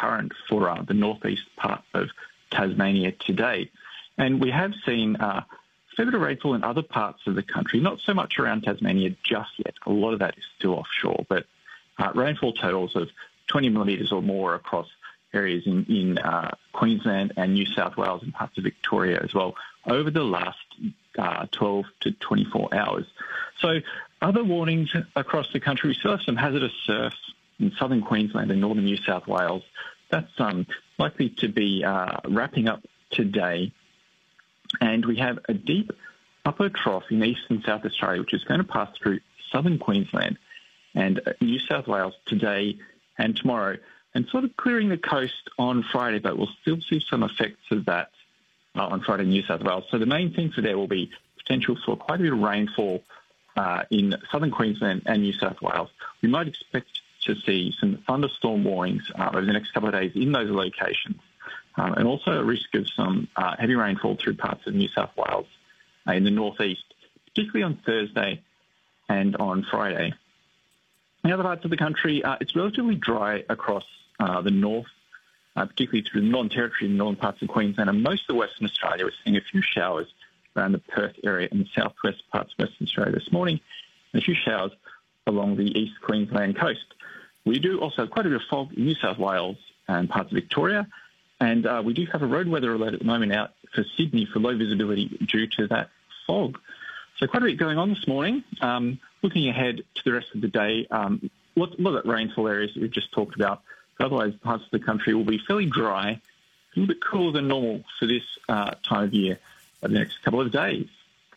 current for the northeast part of Tasmania today. And we have seen a fair bit of rainfall in other parts of the country, not so much around Tasmania just yet. A lot of that is still offshore, but rainfall totals of 20 millimetres or more across areas in Queensland and New South Wales and parts of Victoria as well over the last 12 to 24 hours. So other warnings across the country, we still have some hazardous surf in southern Queensland and northern New South Wales. That's likely to be wrapping up today. And we have a deep upper trough in east and South Australia, which is going to pass through southern Queensland and New South Wales today and tomorrow, and sort of clearing the coast on Friday, but we'll still see some effects of that on Friday in New South Wales. So the main thing for there will be potential for quite a bit of rainfall in southern Queensland and New South Wales. We might expect to see some thunderstorm warnings over the next couple of days in those locations, and also a risk of some heavy rainfall through parts of New South Wales in the northeast, particularly on Thursday and on Friday. In other parts of the country, it's relatively dry across the north, particularly through the Northern Territory and northern parts of Queensland, and most of Western Australia. We're seeing a few showers around the Perth area and the southwest parts of Western Australia this morning, and a few showers along the East Queensland coast. We do also have quite a bit of fog in New South Wales and parts of Victoria, and we do have a road weather alert at the moment out for Sydney for low visibility due to that fog. So quite a bit going on this morning. Looking ahead to the rest of the day, a lot of rainfall areas that we've just talked about, but otherwise parts of the country will be fairly dry, a little bit cooler than normal for this time of year over the next couple of days.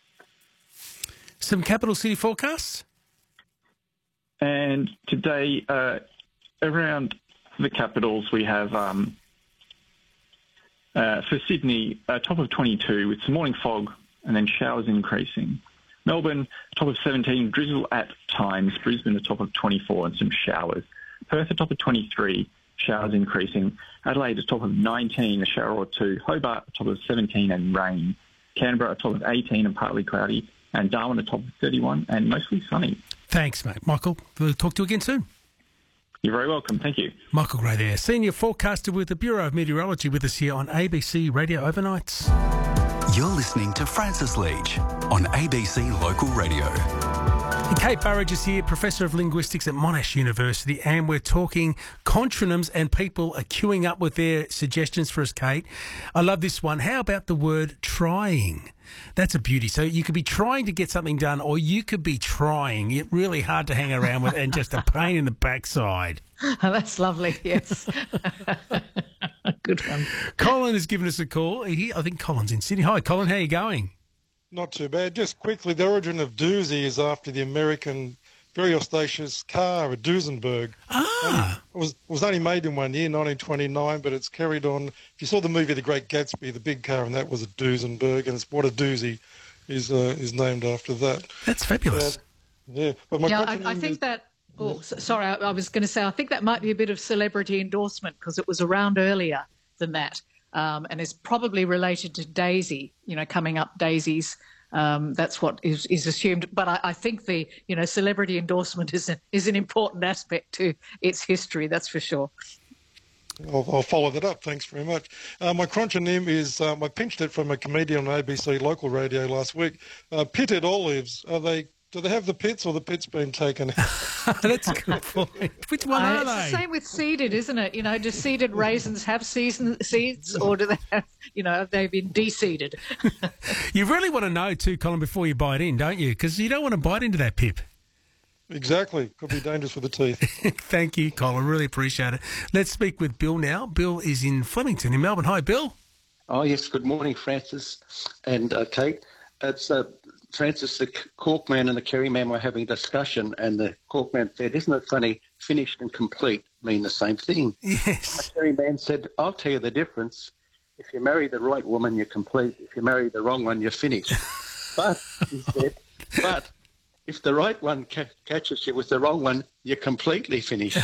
Some capital city forecasts? And today, around the capitals, we have, for Sydney, a top of 22 with some morning fog and then showers increasing. Melbourne, top of 17, drizzle at times. Brisbane, a top of 24 and some showers. Perth, a top of 23, showers increasing. Adelaide, a top of 19, a shower or two. Hobart, a top of 17 and rain. Canberra, a top of 18 and partly cloudy. And Darwin, a top of 31 and mostly sunny. Thanks, mate. Michael, we'll talk to you again soon. You're very welcome. Thank you. Michael Gray there, senior forecaster with the Bureau of Meteorology, with us here on ABC Radio Overnights. You're listening to Francis Leach on ABC Local Radio. And Kate Burridge is here, Professor of Linguistics at Monash University, and we're talking contronyms, and people are queuing up with their suggestions for us, Kate. I love this one. How about the word trying? That's a beauty. So you could be trying to get something done, or you could be trying. It's really hard to hang around with and just a pain in the backside. Oh, that's lovely, yes. Good one. Colin has given us a call. I think Colin's in Sydney. Hi, Colin. How are you going? Not too bad. Just quickly, the origin of doozy is after the American very audacious car, a Duesenberg. Ah. It was only made in 1 year, 1929, but it's carried on. If you saw the movie The Great Gatsby, the big car, and that was a Duesenberg, and it's what a doozy is named after that. That's fabulous. Yeah. But my I think that... Oh, sorry, I was going to say, I think that might be a bit of celebrity endorsement because it was around earlier than that, and is probably related to Daisy, coming up daisies. That's what is assumed. But I think the celebrity endorsement is an important aspect to its history. That's for sure. I'll follow that up. Thanks very much. My contronym is I pinched it from a comedian on ABC Local Radio last week. Pitted olives. Do they have the pits, or the pits been taken out? That's a good point. Which one are they? It's the same with seeded, isn't it? Do seeded raisins have seeds, or do they have, have they been de-seeded? You really want to know too, Colin, before you bite in, don't you? Because you don't want to bite into that pip. Exactly. Could be dangerous for the teeth. Thank you, Colin. Really appreciate it. Let's speak with Bill now. Bill is in Flemington in Melbourne. Hi, Bill. Oh, yes. Good morning, Francis and Kate. It's Francis, the Corkman and the Kerryman were having a discussion, and the Corkman said, "Isn't it funny, finished and complete mean the same thing?" Yes. The Kerryman said, "I'll tell you the difference. If you marry the right woman, you're complete. If you marry the wrong one, you're finished." But, he said, "But if the right one catches you with the wrong one, you're completely finished."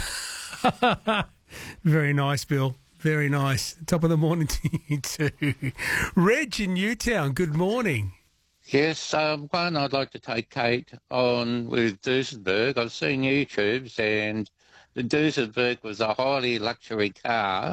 Very nice, Bill. Very nice. Top of the morning to you too. Reg in Newtown, good morning. Yes, one I'd like to take Kate on with Duesenberg. I've seen YouTubes, and the Duesenberg was a highly luxury car